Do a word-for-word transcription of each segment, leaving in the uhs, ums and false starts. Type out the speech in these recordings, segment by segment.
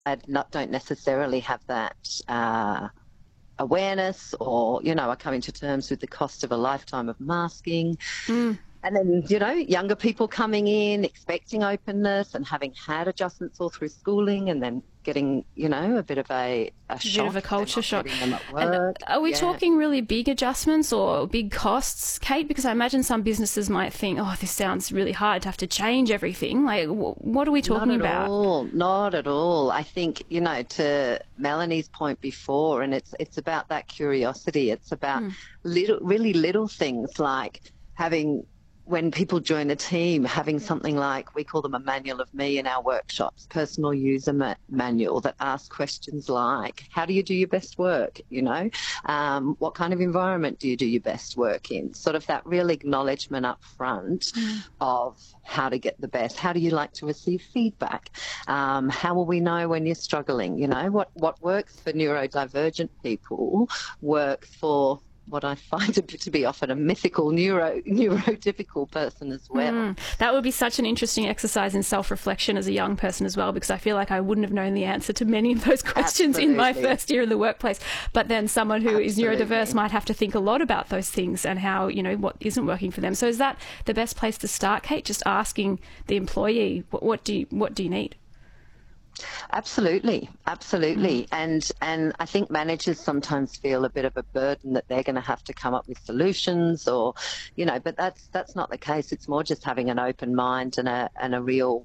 not, don't necessarily have that uh, awareness, or, you know, are coming to terms with the cost of a lifetime of masking. Mm. And then, you know, younger people coming in, expecting openness and having had adjustments all through schooling, and then getting, you know, a bit of a, a, a shock. bit of a culture shock. Them at And work. are we yeah. talking really big adjustments or big costs, Kate? Because I imagine some businesses might think, oh, this sounds really hard to have to change everything. Like, what are we talking Not at about? all. Not at all. I think, you know, to Melanie's point before, and it's it's about that curiosity. It's about Mm. little, really little things like having, when people join a team, having something like, we call them a manual of me in our workshops, personal user ma- manual that asks questions like, how do you do your best work? You know, um, what kind of environment do you do your best work in? Sort of that real acknowledgement up front Mm. of how to get the best. How do you like to receive feedback? Um, how will we know when you're struggling? You know, what, what works for neurodivergent people works for what I find to be often a mythical neuro neurotypical person as well. Mm. That would be such an interesting exercise in self-reflection as a young person as well, because I feel like I wouldn't have known the answer to many of those questions Absolutely. in my first year in the workplace. But then someone who Absolutely. is neurodiverse might have to think a lot about those things and how, you know, what isn't working for them. So is that the best place to start, Kate? Just asking the employee, what, what do you, what do you need? Absolutely, absolutely. Mm. And and I think managers sometimes feel a bit of a burden that they're going to have to come up with solutions, or, you know, but that's that's not the case. It's more just having an open mind and a and a real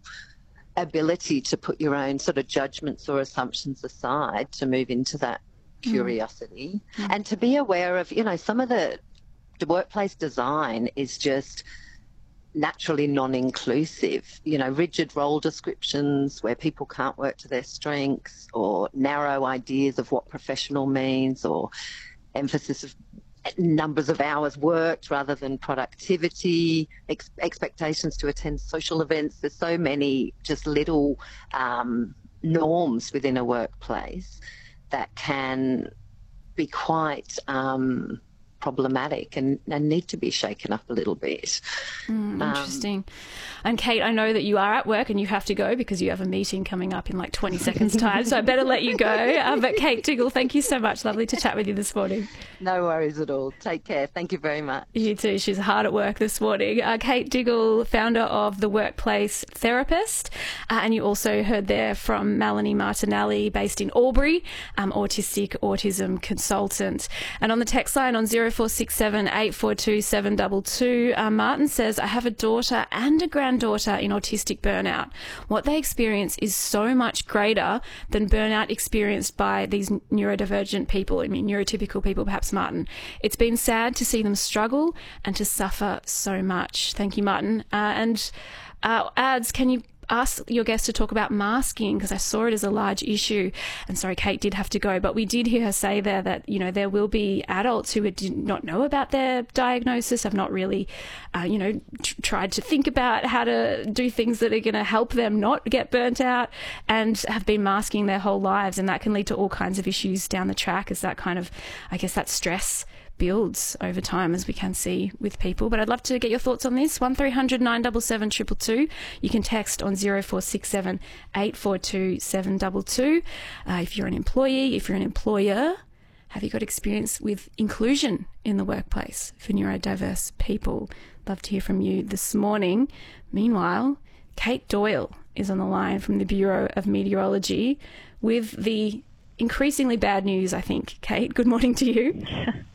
ability to put your own sort of judgments or assumptions aside to move into that curiosity mm. and to be aware of, you know, some of the, the workplace design is just naturally non-inclusive, you know, rigid role descriptions where people can't work to their strengths, or narrow ideas of what professional means, or emphasis of numbers of hours worked rather than productivity, ex- expectations to attend social events. There's so many just little um, norms within a workplace that can be quite um, problematic and, and need to be shaken up a little bit. Mm, interesting. Um, and Kate, I know that you are at work and you have to go because you have a meeting coming up in like twenty seconds time, so I better let you go. Uh, but Kate Diggle, thank you so much. Lovely to chat with you this morning. No worries at all. Take care. Thank you very much. You too. She's hard at work this morning. Uh, Kate Diggle, founder of The Workplace Therapist. Uh, and you also heard there from Melanie Martinelli, based in Albury, um, autistic autism consultant. And on the text line on zero four six seven, eight four two, seven two two, uh, Martin says, I have a daughter and a granddaughter in autistic burnout. What they experience is so much greater than burnout experienced by these neurodivergent people, I mean neurotypical people, perhaps, Martin. It's been sad to see them struggle and to suffer so much. Thank you, Martin. Uh, and uh, ads, can you ask your guest to talk about masking, because I saw it as a large issue. And sorry, Kate did have to go, but we did hear her say there that, you know, there will be adults who did not know about their diagnosis, have not really, uh, you know, tr- tried to think about how to do things that are going to help them not get burnt out, and have been masking their whole lives. And that can lead to all kinds of issues down the track, as that kind of, I guess, that stress builds over time, as we can see with people. But I'd love to get your thoughts on this. one three hundred, nine seven seven, two two two. You can text on zero four six seven, eight four two, seven two two. Uh, if you're an employee, if you're an employer, have you got experience with inclusion in the workplace for neurodiverse people? Love to hear from you this morning. Meanwhile, Kate Doyle is on the line from the Bureau of Meteorology with the increasingly bad news, I think. Kate, good morning to you.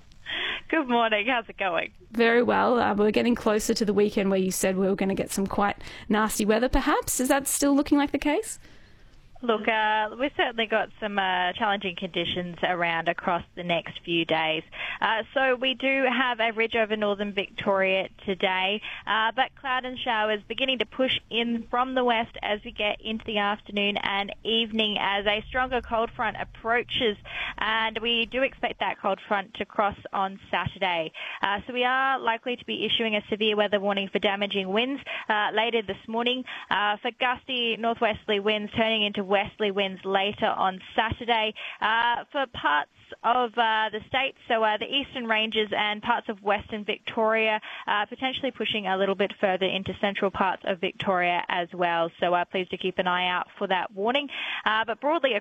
Good morning. How's it going? Very well. Uh, we're getting closer to the weekend where you said we were going to get some quite nasty weather, perhaps. Is that still looking like the case? Look, uh, we've certainly got some uh, challenging conditions around across the next few days. Uh, so we do have a ridge over northern Victoria today, uh, but cloud and showers beginning to push in from the west as we get into the afternoon and evening as a stronger cold front approaches, and we do expect that cold front to cross on Saturday. Uh, so we are likely to be issuing a severe weather warning for damaging winds uh, later this morning uh, for gusty northwesterly winds turning into westerly winds later on Saturday. Uh, for parts of uh, the state, so uh, the eastern ranges and parts of western Victoria, uh, potentially pushing a little bit further into central parts of Victoria as well. So uh, please do keep an eye out for that warning. Uh, but broadly